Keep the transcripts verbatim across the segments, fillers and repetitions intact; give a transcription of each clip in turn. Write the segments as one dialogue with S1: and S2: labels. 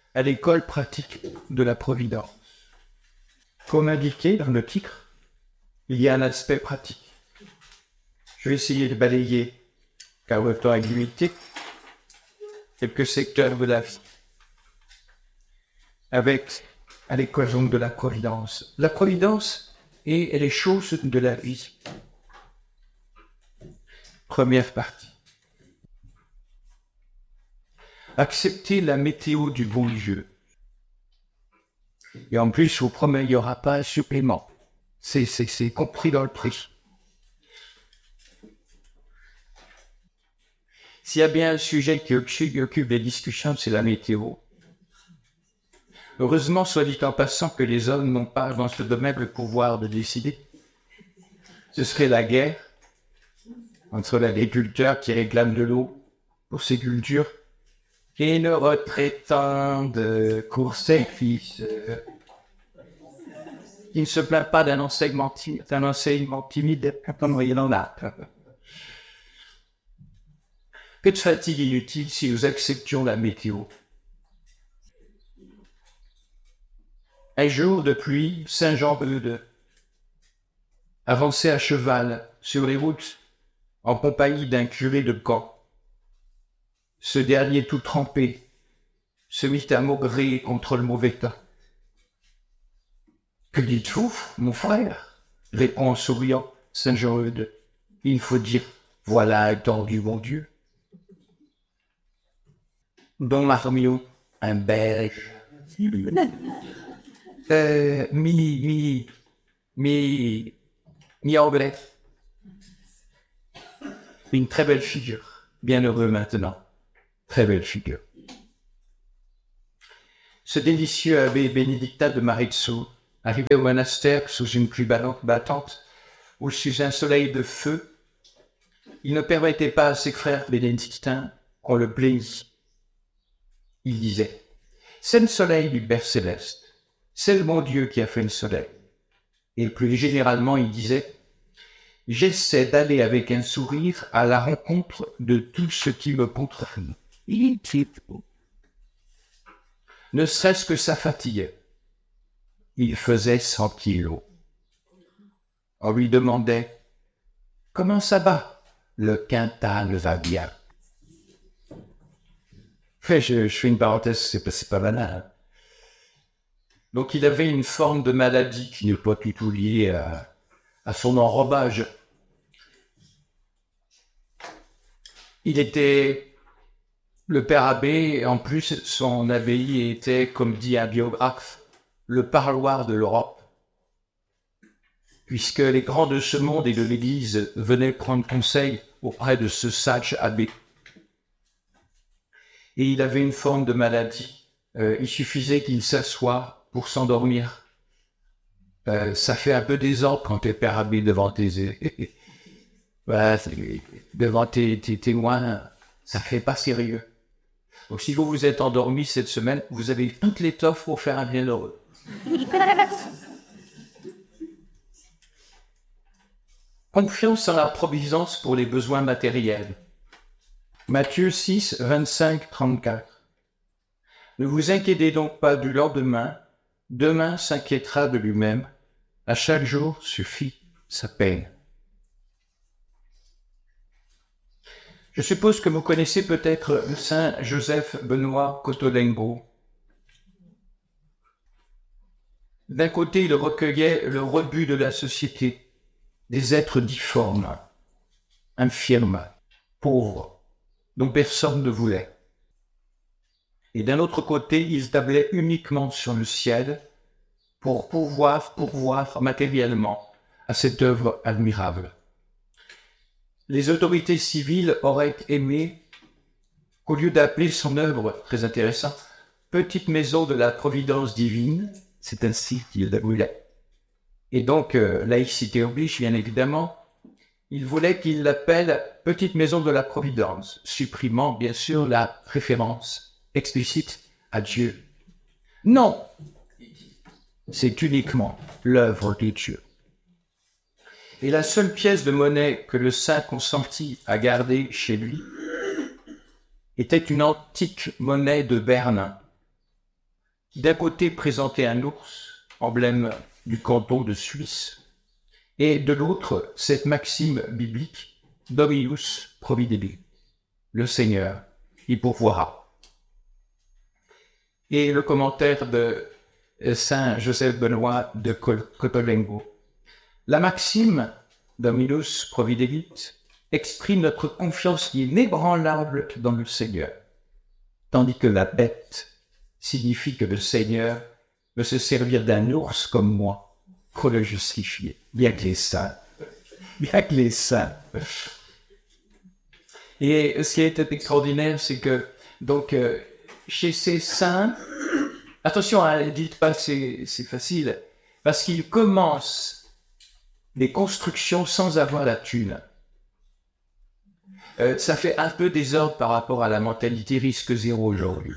S1: à l'école pratique de la Providence. Comme indiqué dans le titre, il y a un aspect pratique. Je vais essayer de balayer, car le temps est limité, quelques secteurs de la vie. Avec, à l'école donc de la Providence. La Providence et les choses de la vie. Première partie. Acceptez la météo du bon Dieu. Et en plus, je vous promets, il n'y aura pas un supplément. C'est, c'est, c'est compris dans le prix. S'il y a bien un sujet qui occupe les discussions, c'est la météo. Heureusement, soit dit en passant, que les hommes n'ont pas dans ce domaine le pouvoir de décider. Ce serait la guerre entre l'agriculteur qui réclame de l'eau pour ses cultures et le retraitant de court-service qui ne se plaint pas d'un enseignement timide, d'un enseignement timide comme il en a. Que de fatigue inutile si nous acceptions la météo. Un jour de pluie, Saint-Jean-Eudes avançait à cheval sur les routes en compagnie d'un curé de Caen. Ce dernier, tout trempé, se mit à maugréer contre le mauvais temps. « Que dites-vous, mon frère ?» répond en souriant Saint-Jean-Eudes. « Il faut dire, voilà un temps du bon Dieu. » Don Marmio, un berge. Euh, mi, mi, mi, mi anglais. Une très belle figure. Bien heureux maintenant. Très belle figure. Ce délicieux abbé Bénédictin de Marezzo arrivait au monastère sous une pluie battante ou sous un soleil de feu. Il ne permettait pas à ses frères bénédictins qu'on le plaignît. Il disait, c'est le soleil du Père Céleste. C'est le bon Dieu qui a fait le soleil. Et plus généralement, il disait, j'essaie d'aller avec un sourire à la rencontre de tout ce qui me contrarie. Ne serait-ce que sa fatigue. Il faisait cent kilos. On lui demandait, comment ça va? Le quintal va bien. Fait, je, je fais une parenthèse, c'est pas, c'est pas banal. Donc il avait une forme de maladie qui n'est pas du tout liée à, à son enrobage. Il était le père abbé, en plus son abbaye était, comme dit un biographe, le parloir de l'Europe, puisque les grands de ce monde et de l'Église venaient prendre conseil auprès de ce sage abbé. Et il avait une forme de maladie. Euh, il suffisait qu'il s'assoie pour s'endormir. Euh, ça fait un peu désordre quand t'es père abbé devant tes, voilà, devant tes, tes témoins, ça fait pas sérieux. Donc si vous vous êtes endormi cette semaine, vous avez toute l'étoffe pour faire un bienheureux. Confiance en la providence pour les besoins matériels. Matthieu six, vingt-cinq, trente-quatre. Ne vous inquiétez donc pas du lendemain, demain s'inquiétera de lui-même, à chaque jour suffit sa peine. Je suppose que vous connaissez peut-être Saint Joseph Benoît Cotolengo. D'un côté, il recueillait le rebut de la société, des êtres difformes, infirmes, pauvres, dont personne ne voulait. Et d'un autre côté, il tablait uniquement sur le ciel pour pouvoir pourvoir matériellement à cette œuvre admirable. Les autorités civiles auraient aimé qu'au lieu d'appeler son œuvre, très intéressant, « Petite maison de la providence divine », c'est ainsi qu'il la voulait. Et donc, euh, laïcité oblige, bien évidemment, il voulait qu'il l'appelle « Petite maison de la providence », supprimant bien sûr la référence explicite à Dieu. Non, c'est uniquement l'œuvre de Dieu. Et la seule pièce de monnaie que le saint consentit à garder chez lui était une antique monnaie de Berne, qui d'un côté présentait un ours, emblème du canton de Suisse, et de l'autre, cette maxime biblique, Dominus Providebit, le Seigneur, il pourvoira. Et le commentaire de Saint Joseph Benoît de Cotolengo. La maxime Dominus Providebit exprime notre confiance inébranlable dans le Seigneur, tandis que la bête signifie que le Seigneur veut se servir d'un ours comme moi pour le justifier. Bien que les saints, bien que les saints. Et ce qui est extraordinaire, c'est que donc euh, chez ces saints, attention, hein, dites pas que c'est, c'est facile, parce qu'ils commencent des constructions sans avoir la thune. Euh, ça fait un peu désordre par rapport à la mentalité risque zéro aujourd'hui.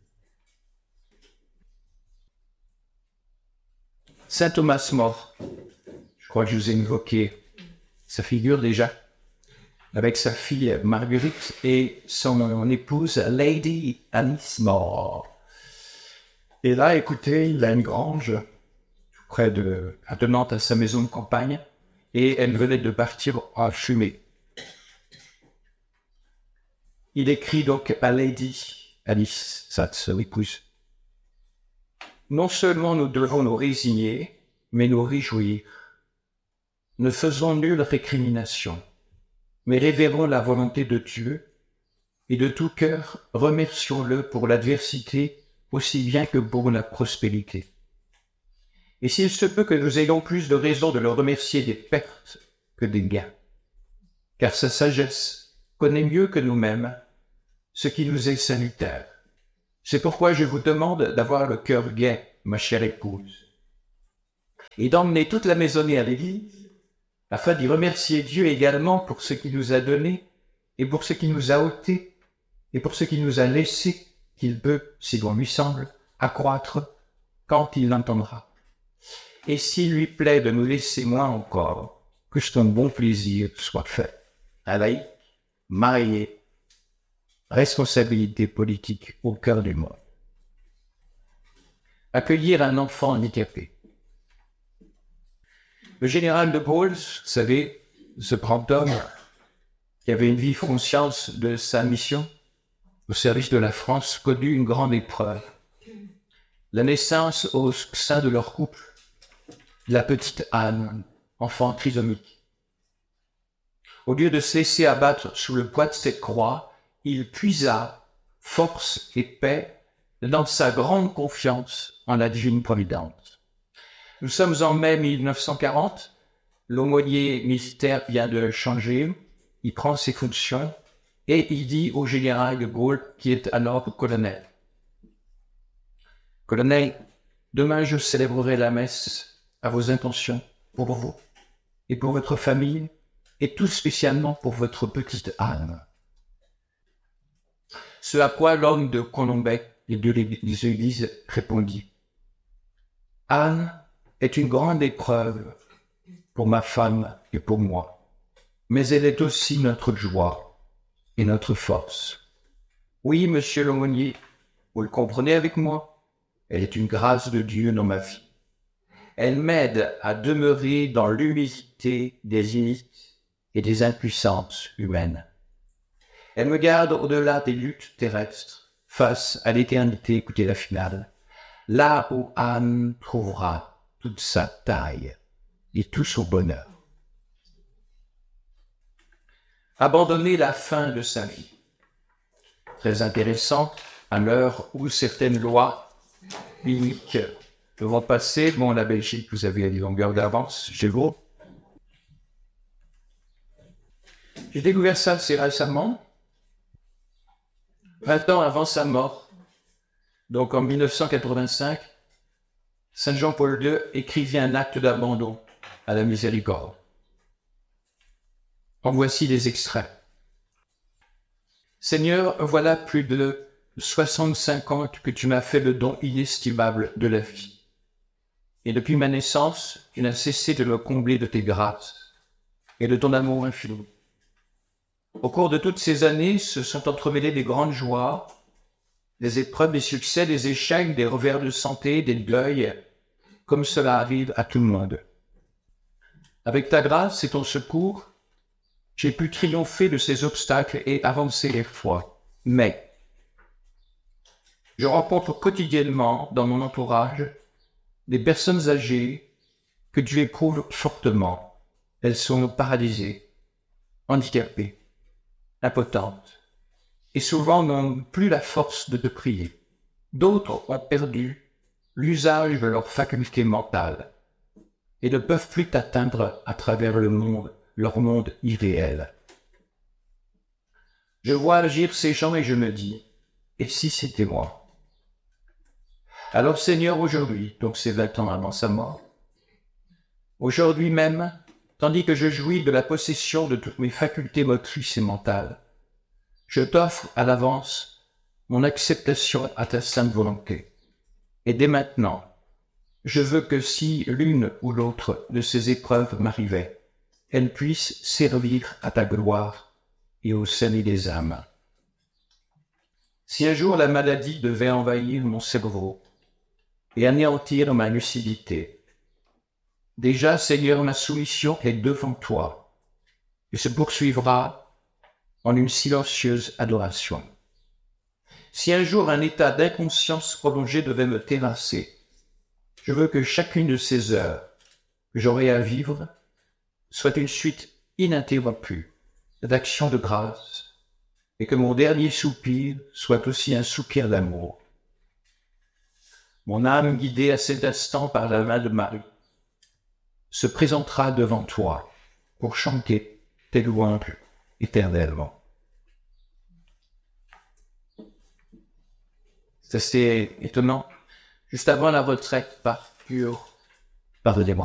S1: Saint Thomas More, je crois que je vous ai évoqué sa figure déjà, avec sa fille Marguerite et son épouse Lady Alice More. Et là, écoutez, il a une grange près de, attenant à sa maison de campagne, et elle venait de partir à fumer. Il écrit donc à Lady Alice, sa épouse. Non seulement nous devons nous résigner, mais nous réjouir. Ne faisons nulle récrimination, mais révérons la volonté de Dieu, et de tout cœur remercions-le pour l'adversité aussi bien que pour la prospérité. Et s'il se peut que nous ayons plus de raisons de le remercier des pertes que des gains, car sa sagesse connaît mieux que nous-mêmes ce qui nous est salutaire. C'est pourquoi je vous demande d'avoir le cœur gai, ma chère épouse, et d'emmener toute la maisonnée à l'église, afin d'y remercier Dieu également pour ce qu'il nous a donné, et pour ce qu'il nous a ôté, et pour ce qu'il nous a laissé, qu'il peut, si bon lui semble, accroître quand il l'entendra. Et s'il lui plaît de nous laisser moins encore, que son bon plaisir soit fait. Avec, marié, responsabilité politique au cœur du monde. Accueillir un enfant handicapé. Le général de Gaulle, vous savez, ce grand homme qui avait une vive conscience de sa mission au service de la France, connut une grande épreuve. La naissance au sein de leur couple de la petite Anne, enfant trisomique. Au lieu de se laisser abattre sous le poids de cette croix, il puisa force et paix dans sa grande confiance en la divine providence. Nous sommes en mai mille neuf cent quarante, l'aumônier militaire vient de changer, il prend ses fonctions et il dit au général de Gaulle, qui est alors colonel, « Colonel, demain je célébrerai la messe à vos intentions pour vous et pour votre famille et tout spécialement pour votre petite Anne. » Ce à quoi l'homme de Colombey et de l'Église répondit, « Anne est une grande épreuve pour ma femme et pour moi, mais elle est aussi notre joie et notre force. Oui, monsieur l'aumônier, vous le comprenez avec moi, elle est une grâce de Dieu dans ma vie. Elle m'aide à demeurer dans l'humilité des limites et des impuissances humaines. Elle me garde au-delà des luttes terrestres, face à l'éternité, écoutez la finale, là où Anne trouvera toute sa taille et tout son bonheur. Abandonner la fin de sa vie. Très intéressant, à l'heure où certaines lois bibliques vont passer. Bon, la Belgique, vous avez une longueur d'avance chez vous. J'ai découvert ça assez récemment, vingt ans avant sa mort. Donc en mille neuf cent quatre-vingt-cinq, Saint Jean-Paul deux écrivit un acte d'abandon à la miséricorde. En voici des extraits. Seigneur, voilà plus de soixante-cinq ans que tu m'as fait le don inestimable de la vie. Et depuis ma naissance, tu n'as cessé de me combler de tes grâces et de ton amour infini. Au cours de toutes ces années se sont entremêlées des grandes joies des épreuves, des succès, des échecs, des revers de santé, des deuils, comme cela arrive à tout le monde. Avec ta grâce et ton secours, j'ai pu triompher de ces obstacles et avancer les fois. Mais je rencontre quotidiennement dans mon entourage des personnes âgées que tu éprouves fortement. Elles sont paralysées, handicapées, impotentes, et souvent n'ont plus la force de te prier. D'autres ont perdu l'usage de leur faculté mentale et ne peuvent plus t'atteindre à travers le monde, leur monde irréel. Je vois agir ces gens et je me dis, et si c'était moi? Alors Seigneur, aujourd'hui, donc c'est vingt ans avant sa mort, aujourd'hui même, tandis que je jouis de la possession de toutes mes facultés motrices et mentales, je t'offre à l'avance mon acceptation à ta sainte volonté. Et dès maintenant, je veux que si l'une ou l'autre de ces épreuves m'arrivait, elle puisse servir à ta gloire et au salut des âmes. Si un jour la maladie devait envahir mon cerveau et anéantir ma lucidité, déjà, Seigneur, ma soumission est devant toi et se poursuivra en une silencieuse adoration. Si un jour un état d'inconscience prolongé devait me terrasser, je veux que chacune de ces heures que j'aurai à vivre soit une suite ininterrompue d'actions de grâce et que mon dernier soupir soit aussi un soupir d'amour. Mon âme, guidée à cet instant par la main de Marie, se présentera devant toi pour chanter tes louanges éternellement. C'est assez étonnant. Juste avant la retraite, par pure, pardonnez-moi.